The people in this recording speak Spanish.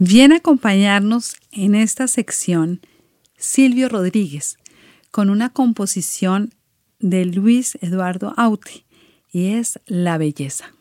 Viene a acompañarnos en esta sección Silvio Rodríguez con una composición de Luis Eduardo Aute y es La Belleza.